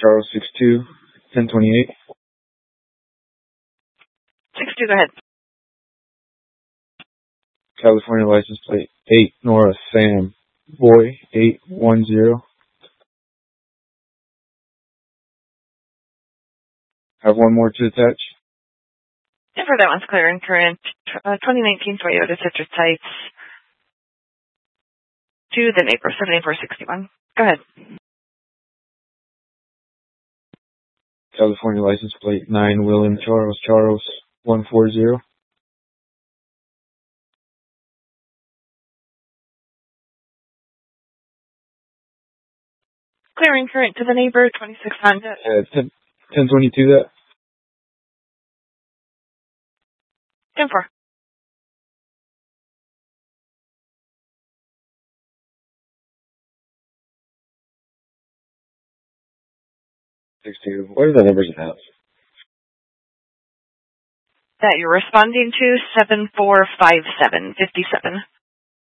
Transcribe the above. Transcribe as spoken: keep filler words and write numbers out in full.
Charles six two, ten twenty-eight. six two, go ahead. California license plate eight Nora Sam Boy eight one zero. Have one more to attach. And for that one's clear and current. Uh, twenty nineteen Toyota Citrus Types to the neighbor, seventy-four sixty-one. Go ahead. California license plate nine William Charles Charles one four zero. Clear and current to the neighbor, twenty-six Honda. Uh, ten, ten twenty-two that. ten four. six two. What are the numbers of the house? That you're responding to, seven four five seven, fifty-seven.